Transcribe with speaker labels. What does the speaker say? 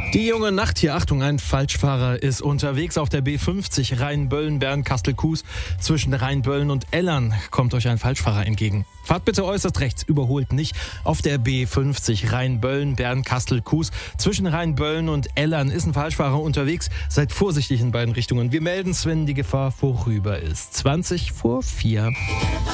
Speaker 1: Die junge Nacht hier, Achtung, ein Falschfahrer ist unterwegs auf der B50 Rheinböllen-Bern-Kastel-Kues. Zwischen Rheinböllen und Ellern kommt euch ein Falschfahrer entgegen. Fahrt bitte äußerst rechts, überholt nicht. Auf der B50 Rheinböllen-Bern-Kastel-Kues. Zwischen Rheinböllen und Ellern ist ein Falschfahrer unterwegs. Seid vorsichtig in beiden Richtungen. Wir melden's, wenn die Gefahr vorüber ist. 4:20.